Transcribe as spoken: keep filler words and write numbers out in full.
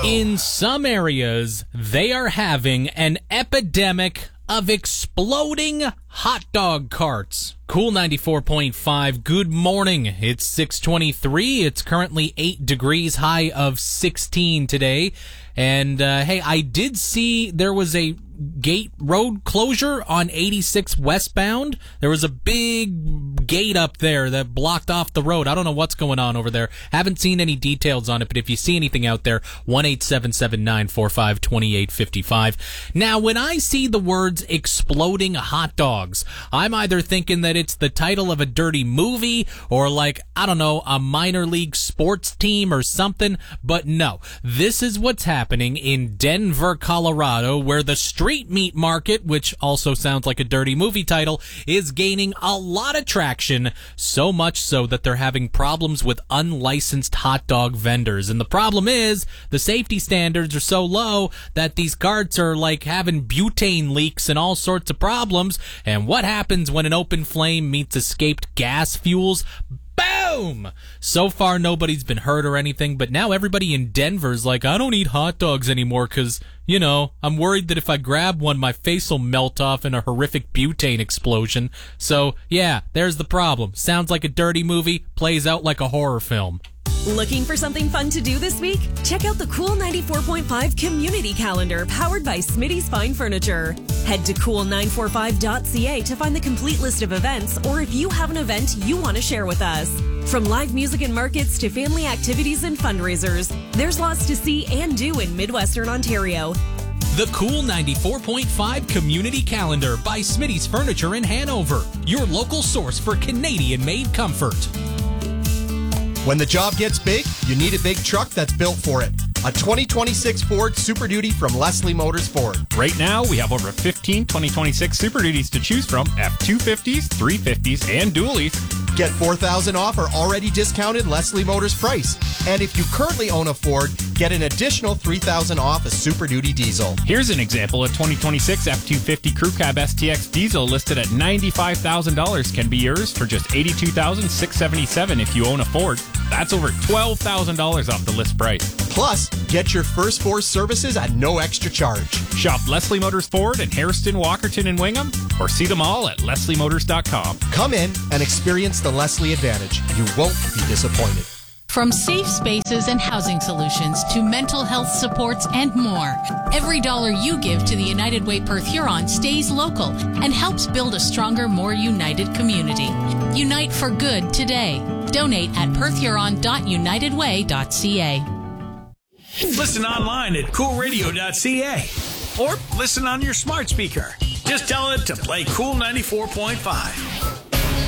In some areas, they are having an epidemic of exploding hot dog carts. Cool ninety-four point five, good morning. It's six twenty-three. It's currently eight degrees, high of sixteen today. And, uh, hey, I did see there was a gate road closure on eighty-six westbound. There was a big gate up there that blocked off the road. I don't know what's going on over there. Haven't seen any details on it, but if you see anything out there, one eight seven seven nine four five two eight five five. Now, when I see the words exploding hot dogs, I'm either thinking that it's the title of a dirty movie or like, I don't know, a minor league sports team or something, but no. This is what's happening in Denver, Colorado, where the street meat market, which also sounds like a dirty movie title, is gaining a lot of traction, so much so that they're having problems with unlicensed hot dog vendors. And the problem is, the safety standards are so low that these carts are like having butane leaks and all sorts of problems. And what happens when an open flame meets escaped gas fuels? Boom! So far, nobody's been hurt or anything, but now everybody in Denver's like, I don't eat hot dogs anymore because, you know, I'm worried that if I grab one, my face will melt off in a horrific butane explosion. So, yeah, there's the problem. Sounds like a dirty movie, plays out like a horror film. Looking for something fun to do this week? Check out the Cool ninety-four point five Community Calendar powered by Smitty's Fine Furniture. Head to cool nine four five dot c a to find the complete list of events, or if you have an event you want to share with us. From live music and markets to family activities and fundraisers, there's lots to see and do in Midwestern Ontario. The Cool ninety-four point five Community Calendar by Smitty's Furniture in Hanover, your local source for Canadian-made comfort. When the job gets big, you need a big truck that's built for it. A twenty twenty-six Ford Super Duty from Leslie Motors Ford. Right now, we have over fifteen twenty twenty-six Super Duties to choose from, F two fifties, three fifties, and dualies. Get four thousand dollars off our already discounted Leslie Motors price. And if you currently own a Ford, get an additional three thousand dollars off a Super Duty diesel. Here's an example. A twenty twenty-six F two fifty Crew Cab S T X diesel listed at ninety-five thousand dollars can be yours for just eighty-two thousand six hundred seventy-seven dollars if you own a Ford. That's over twelve thousand dollars off the list price. Plus, get your first four services at no extra charge. Shop Leslie Motors Ford in Hairston, Walkerton, and Wingham, or see them all at leslie motors dot com. Come in and experience the Leslie advantage. You won't be disappointed. From safe spaces and housing solutions to mental health supports and more, every dollar you give to the United Way Perth Huron stays local and helps build a stronger, more united community. Unite for good today. Donate at perth huron dot united way dot c a. Listen online at cool radio dot c a or listen on your smart speaker. Just tell it to play Cool ninety-four point five.